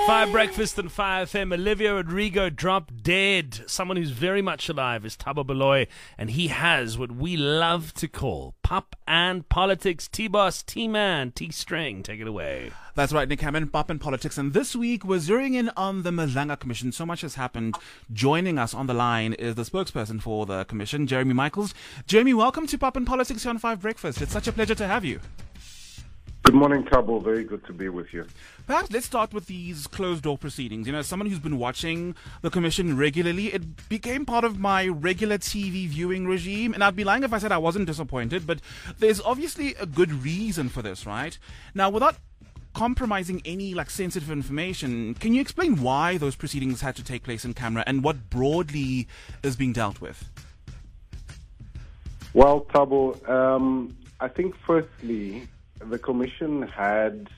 Five Breakfast and 5FM. Olivia Rodrigo dropped dead. Someone who's very much alive is Thabo Baloyi, and he has what we love to call pop and politics. T-Boss, T-Man, T-String, take it away. That's right, Nick Hammond, pop and politics. And this week we're zeroing in on the Madlanga Commission. So much has happened. Joining us on the line is the spokesperson for the commission, Jeremy Michaels. Jeremy, welcome to Pop and Politics here on Five Breakfast. It's such a pleasure to have you. Good morning, Thabo. Very good to be with you. Perhaps let's start with these closed-door proceedings. You know, as someone who's been watching the commission regularly, it became part of my regular TV viewing regime, and I'd be lying if I said I wasn't disappointed, but there's obviously a good reason for this, right? Now, without compromising any sensitive information, can you explain why those proceedings had to take place in camera and what broadly is being dealt with? Well, Thabo, I think firstly, the commission had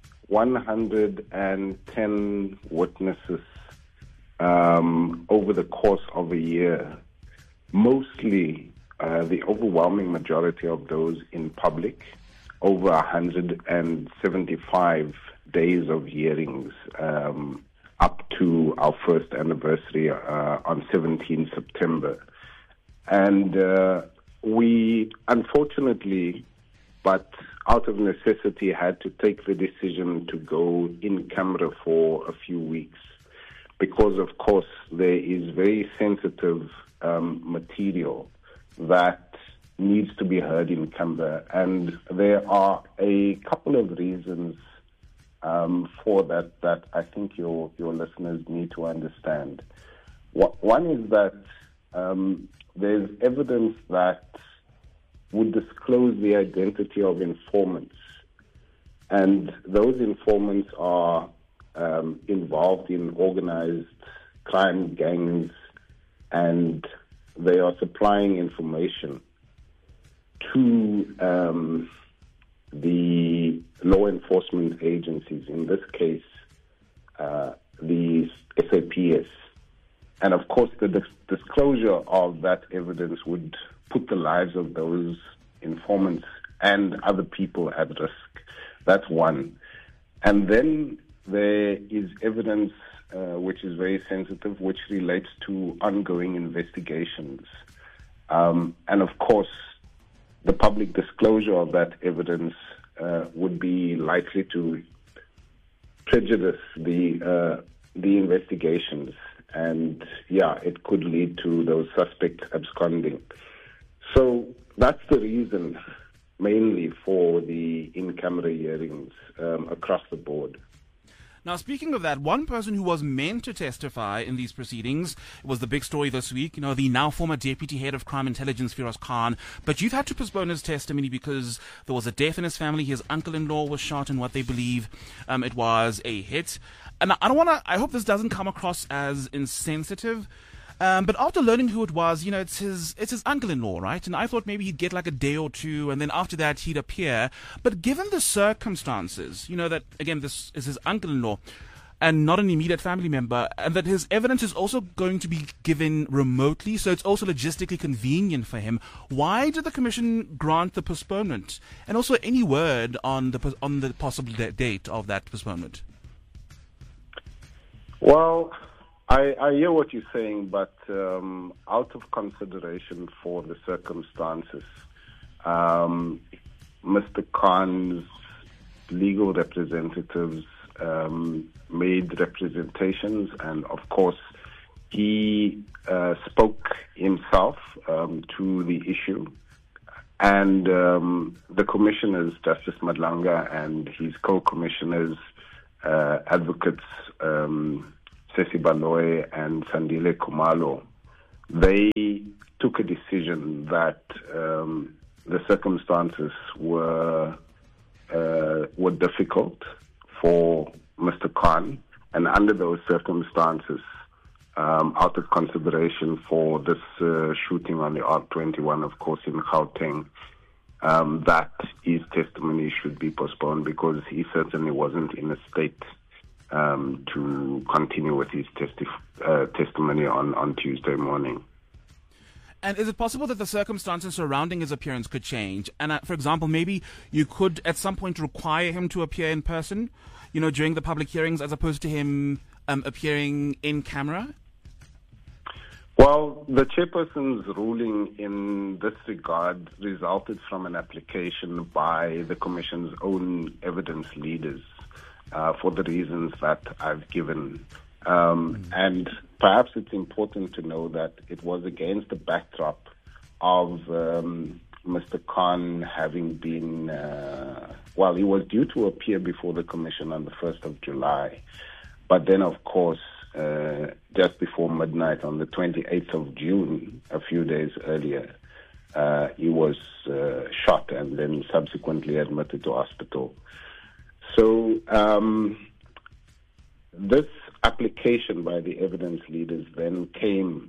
110 witnesses over the course of a year, mostly the overwhelming majority of those in public, over 175 days of hearings up to our first anniversary on 17 September. And we, unfortunately, but out of necessity, had to take the decision to go in camera for a few weeks because, of course, there is very sensitive material that needs to be heard in camera. And there are a couple of reasons for that I think your listeners need to understand. One is that there's evidence that would disclose the identity of informants. And those informants are involved in organized crime gangs, and they are supplying information to the law enforcement agencies, in this case, the SAPS. And of course, the disclosure of that evidence would put the lives of those informants and other people at risk. That's one. And then there is evidence which is very sensitive, which relates to ongoing investigations. And of course, the public disclosure of that evidence would be likely to prejudice the investigations. And it could lead to those suspects absconding. So that's the reason mainly for the in-camera hearings across the board. Now, speaking of that, one person who was meant to testify in these proceedings was the big story this week, the now former Deputy Head of Crime Intelligence, Firoz Khan. But you've had to postpone his testimony because there was a death in his family. His uncle-in-law was shot in what they believe it was a hit. And I hope this doesn't come across as insensitive. But after learning who it was, it's his uncle-in-law, right? And I thought maybe he'd get a day or two, and then after that he'd appear. But given the circumstances, that, again, this is his uncle-in-law and not an immediate family member, and that his evidence is also going to be given remotely, so it's also logistically convenient for him, why did the commission grant the postponement? And also, any word on the possible date of that postponement? Well, I hear what you're saying, but out of consideration for the circumstances, Mr. Khan's legal representatives made representations, and of course, he spoke himself to the issue. And the commissioners, Justice Madlanga and his co-commissioners, advocates, Sesi Baloyi and Sandile Khumalo, they took a decision that the circumstances were difficult for Mr. Khan, and under those circumstances, out of consideration for this shooting on the ARC-21, of course, in Gauteng, that his testimony should be postponed because he certainly wasn't in a state to continue with his testimony on Tuesday morning. And is it possible that the circumstances surrounding his appearance could change? And for example, maybe you could at some point require him to appear in person, during the public hearings as opposed to him appearing in camera? Well, the chairperson's ruling in this regard resulted from an application by the Commission's own evidence leaders for the reasons that I've given. And perhaps it's important to know that it was against the backdrop of Mr. Khan having been, he was due to appear before the Commission on the 1st of July. But then, of course, just before midnight on the 28th of June, a few days earlier, he was shot and then subsequently admitted to hospital. So this application by the evidence leaders then came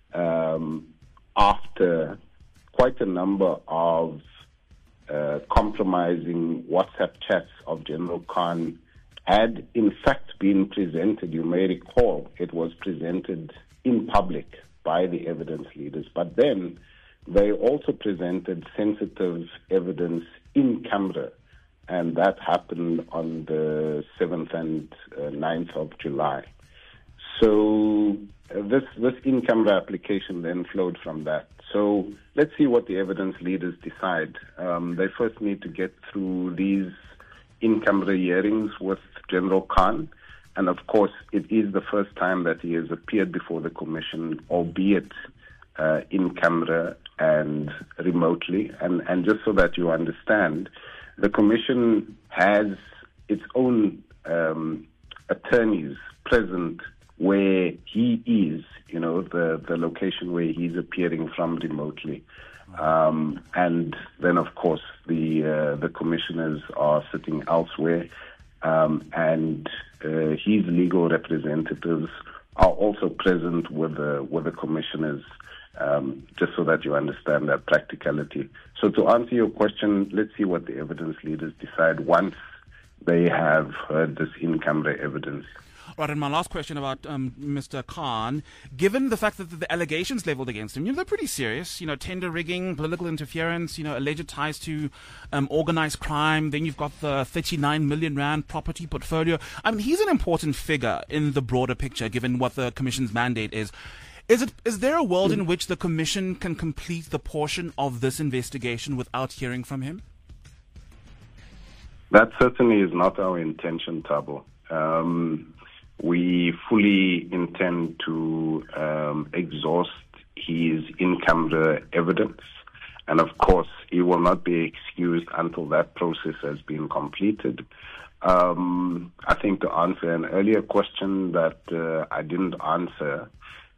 after quite a number of compromising WhatsApp chats of General Khan had in fact been presented. You may recall it was presented in public by the evidence leaders, but then they also presented sensitive evidence in camera, and that happened on the 7th and 9th of July. So this in-camera application then flowed from that. So let's see what the evidence leaders decide. They first need to get through these in-camera hearings with General Khan. And of course, it is the first time that he has appeared before the Commission, albeit in camera and remotely. And just so that you understand, the Commission has its own attorneys present where he is, the location where he's appearing from remotely. And then, of course, the commissioners are sitting elsewhere, and his legal representatives are also present with the commissioners, just so that you understand that practicality. So to answer your question, let's see what the evidence leaders decide once they have heard this in-camera evidence. Right, and my last question about Mr. Khan, given the fact that the allegations leveled against him, they're pretty serious, tender rigging, political interference, alleged ties to organized crime, then you've got the 39 million rand property portfolio. I mean, he's an important figure in the broader picture, given what the Commission's mandate is. Is there a world in which the Commission can complete the portion of this investigation without hearing from him? That certainly is not our intention, Thabo. We fully intend to exhaust his in-camera evidence. And of course, he will not be excused until that process has been completed. I think to answer an earlier question that I didn't answer,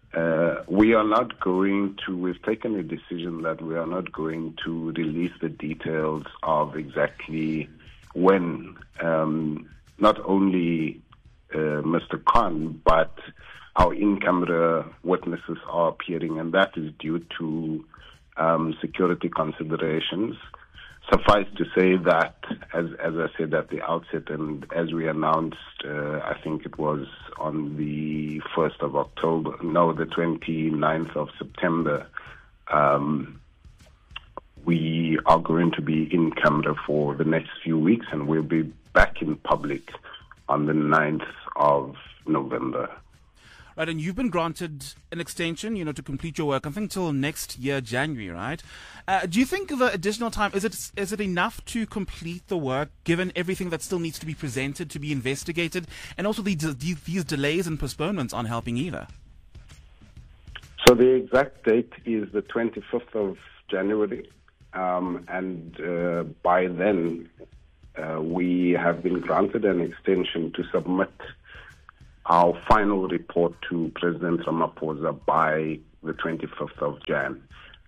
we've taken a decision that we are not going to release the details of exactly when, not only Mr. Khan, but our in-camera witnesses are appearing, and that is due to security considerations. Suffice to say that, as I said at the outset, and as we announced, I think it was on the 1st of October, the 29th of September, we are going to be in camera for the next few weeks, and we'll be back in public on the 9th of November. Right, and you've been granted an extension, to complete your work, I think till next year, January, right? Do you think the additional time, is it enough to complete the work, given everything that still needs to be presented, to be investigated, and also these delays and postponements aren't helping either? So the exact date is the 25th of January, and by then we have been granted an extension to submit our final report to President Ramaphosa by the 25th of Jan.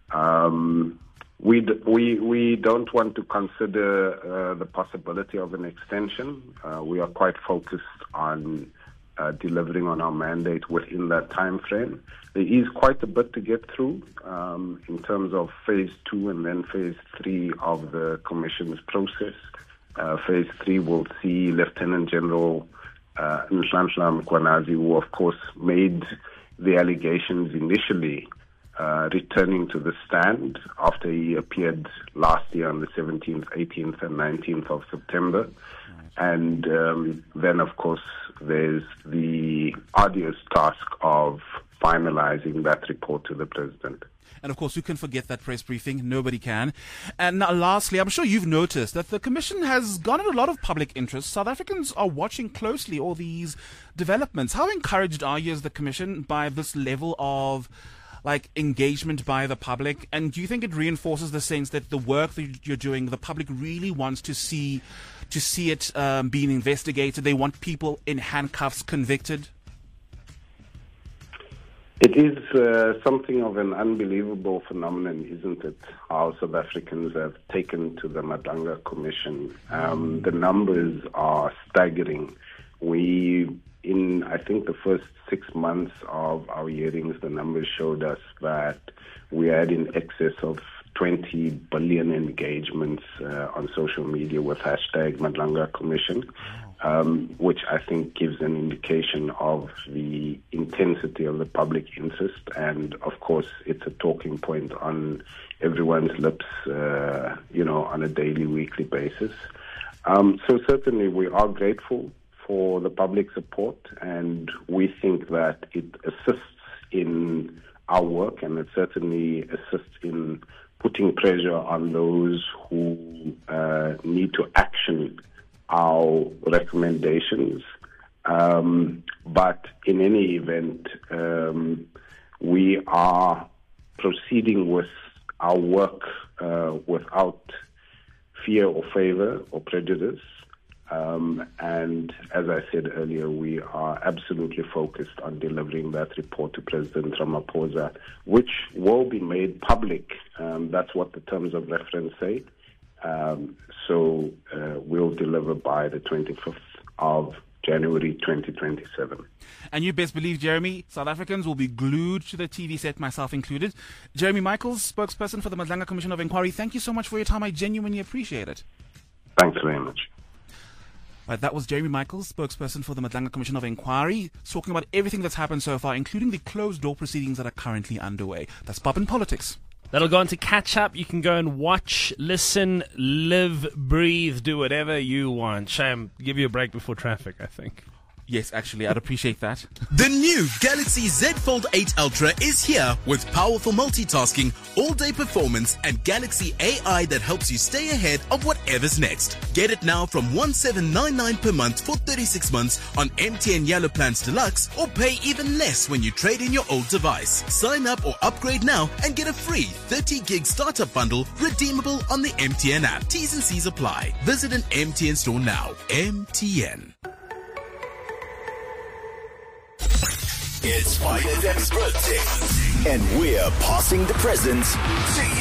We don't want to consider the possibility of an extension. We are quite focused on delivering on our mandate within that time frame. There is quite a bit to get through in terms of phase 2 and then phase 3 of the Commission's process. Phase 3 will see Lieutenant General Nhlanhla Mkhwanazi, who of course made the allegations initially returning to the stand after he appeared last year on the 17th, 18th, and 19th of September. And then, of course, there's the arduous task of finalizing that report to the president. And of course, who can forget that press briefing? Nobody can. And now, lastly, I'm sure you've noticed that the Commission has garnered a lot of public interest. South Africans are watching closely all these developments. How encouraged are you as the Commission by this level of engagement by the public? And do you think it reinforces the sense that the work that you're doing, the public really wants to see it being investigated? They want people in handcuffs convicted? It is something of an unbelievable phenomenon, isn't it? How South Africans have taken to the Madlanga Commission. The numbers are staggering. In I think the first 6 months of our hearings, the numbers showed us that we had in excess of 20 billion engagements on social media with hashtag Madlanga Commission, which I think gives an indication of the intensity of the public interest. And of course, it's a talking point on everyone's lips, on a daily, weekly basis. So certainly we are grateful for the public support, and we think that it assists in our work, and it certainly assists in putting pressure on those who need to action our recommendations. But in any event, we are proceeding with our work without fear or favor or prejudice. And as I said earlier, we are absolutely focused on delivering that report to President Ramaphosa, which will be made public. That's what the terms of reference say. So we'll deliver by the 25th of January 2027. And you best believe, Jeremy, South Africans will be glued to the TV set, myself included. Jeremy Michaels, spokesperson for the Madlanga Commission of Inquiry, thank you so much for your time. I genuinely appreciate it. Thanks very much. Right, that was Jeremy Michaels, spokesperson for the Madlanga Commission of Inquiry, talking about everything that's happened so far, including the closed-door proceedings that are currently underway. That's Pop in Politics. That'll go on to catch up. You can go and watch, listen, live, breathe, do whatever you want. Shame, give you a break before traffic, I think. Yes, actually, I'd appreciate that. The new Galaxy Z Fold 8 Ultra is here with powerful multitasking, all-day performance, and Galaxy AI that helps you stay ahead of whatever's next. Get it now from 1799 per month for 36 months on MTN Yellow Plans Deluxe, or pay even less when you trade in your old device. Sign up or upgrade now and get a free 30 gig startup bundle redeemable on the MTN app. T's and C's apply. Visit an MTN store now. MTN. It's Fire FM's birthday, and we're passing the presents to you.